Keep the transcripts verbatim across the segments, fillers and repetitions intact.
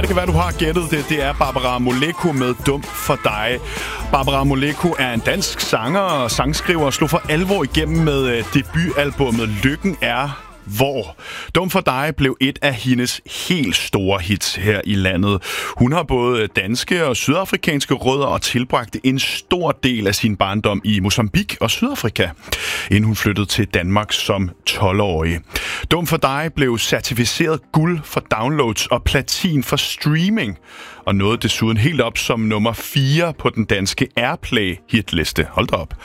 kan være, du har gættet det. Det er Barbara Moleko med Dum for dig. Barbara Moleko er en dansk sanger og sangskriver og slog for alvor igennem med debutalbummet Lykken er hvor. Dum for dig blev et af hendes helt store hits her i landet. Hun har både danske og sydafrikanske rødder og tilbragte en stor del af sin barndom i Mozambique og Sydafrika, inden hun flyttede til Danmark som tolv-årig. Dum for dig blev certificeret guld for downloads og platin for streaming, og nåede desuden helt op som nummer fire på den danske Airplay-hitliste. Hold da op.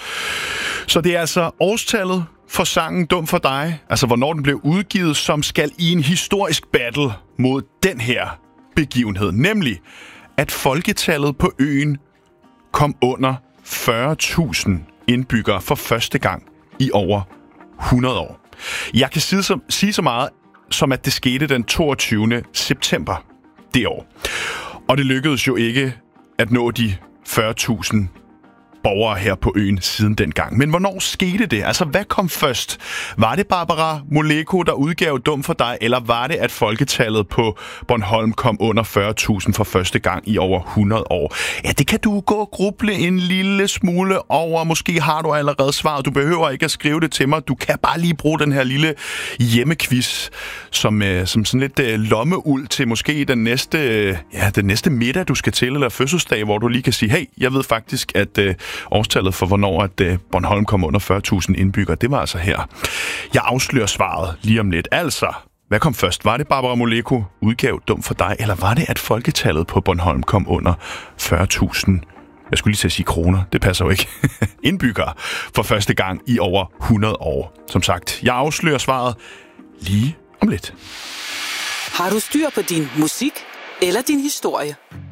Så det er altså årstallet for sangen Dum for dig, altså hvornår den blev udgivet, som skal i en historisk battle mod den her begivenhed. Nemlig, at folketallet på øen kom under fyrre tusind indbyggere for første gang i over hundrede år. Jeg kan sige så, sige så meget, som at det skete den toogtyvende september det år. Og det lykkedes jo ikke at nå de fyrre tusind borgere her på øen siden dengang. Men hvornår skete det? Altså, hvad kom først? Var det Barbara Moleko, der udgav Dum for dig, eller var det, at folketallet på Bornholm kom under fyrre tusind for første gang i over hundrede år? Ja, det kan du gå og gruble en lille smule over. Måske har du allerede svaret. Du behøver ikke at skrive det til mig. Du kan bare lige bruge den her lille hjemmequiz som, øh, som sådan lidt øh, lommeuld til måske den næste, øh, ja, den næste middag, du skal til, eller fødselsdag, hvor du lige kan sige, hey, jeg ved faktisk, at øh, årstallet for, hvornår at uh, Bornholm kom under fyrre tusind indbyggere, det var altså her. Jeg afslører svaret lige om lidt. Altså, hvad kom først? Var det Barbara Moleko udgav Dum for dig, eller var det, at folketallet på Bornholm kom under fyrre tusind? Jeg skulle lige til at sige kroner, det passer jo ikke. Indbyggere for første gang i over hundrede år. Som sagt, jeg afslører svaret lige om lidt. Har du styr på din musik eller din historie?